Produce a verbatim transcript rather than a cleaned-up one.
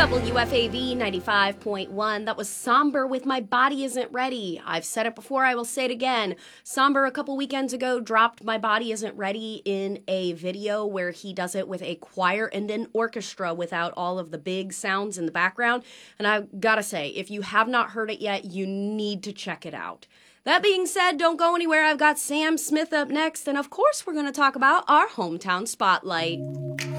W F A V ninety-five point one. That was Somber with My Body Isn't Ready. I've said it before, I will say it again. Somber, a couple weekends ago, dropped My Body Isn't Ready in a video where he does it with a choir and an orchestra without all of the big sounds in the background. And I gotta say, if you have not heard it yet, you need to check it out. That being said, don't go anywhere. I've got Sam Smith up next, and of course we're going to talk about our hometown spotlight.